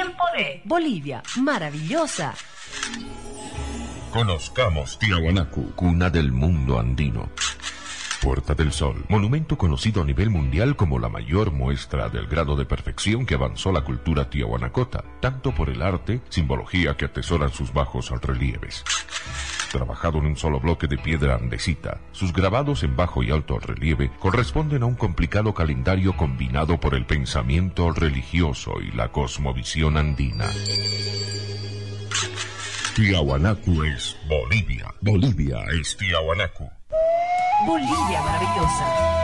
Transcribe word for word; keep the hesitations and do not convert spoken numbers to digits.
Tiempo de Bolivia, maravillosa. Conozcamos Tiahuanacu, cuna del mundo andino. Puerta del Sol, monumento conocido a nivel mundial como la mayor muestra del grado de perfección que avanzó la cultura tiahuanacota, tanto por el arte, simbología que atesoran sus bajos relieves. Trabajado en un solo bloque de piedra andesita, sus grabados en bajo y alto relieve corresponden a un complicado calendario combinado por el pensamiento religioso y la cosmovisión andina. Tiahuanacu es Bolivia. Bolivia es Tiahuanacu. Bolivia maravillosa.